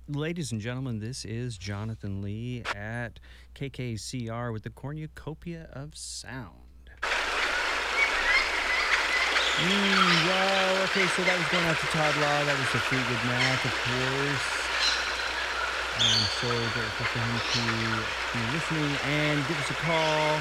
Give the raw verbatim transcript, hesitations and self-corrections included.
Ladies and gentlemen, this is Jonathan Lee at K K C R with the Cornucopia of Sound. Mm, well, okay, so that was going out to Todd Law. That was the Fleetwood Mac, of course. I'm so grateful for him to be listening and give us a call.